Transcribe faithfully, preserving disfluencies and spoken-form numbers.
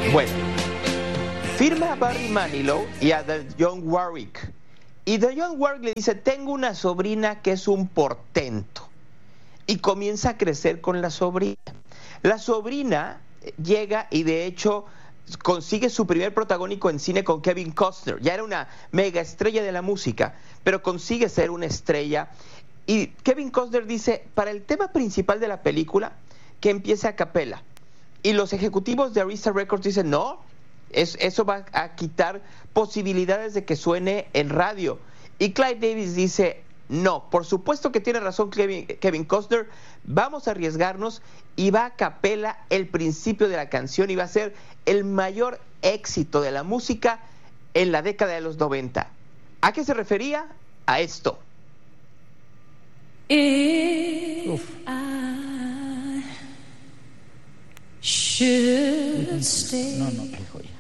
Bueno, firma a Barry Manilow y a Dionne Warwick. Y Dionne Warwick le dice, tengo una sobrina que es un portento. Y comienza a crecer con la sobrina. La sobrina llega y de hecho consigue su primer protagónico en cine con Kevin Costner. Ya era una mega estrella de la música, pero consigue ser una estrella. Y Kevin Costner dice, para el tema principal de la película, que empiece a capela. Y los ejecutivos de Arista Records dicen, no, es, eso va a quitar posibilidades de que suene en radio. Y Clive Davis dice, no, por supuesto que tiene razón Kevin, Kevin Costner, vamos a arriesgarnos, y va a capela el principio de la canción y va a ser el mayor éxito de la música en la década de los noventa. ¿A qué se refería? A esto. If I should stay. No, no, qué joya.